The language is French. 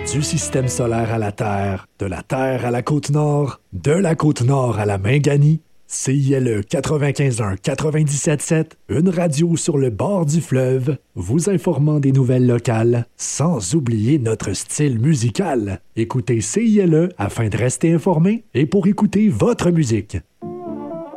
Du système solaire à la Terre, de la Terre à la Côte-Nord, de la Côte-Nord à la Minganie, CILE 95.1 97.7, une radio sur le bord du fleuve, vous informant des nouvelles locales, sans oublier notre style musical. Écoutez CILE afin de rester informé et pour écouter votre musique.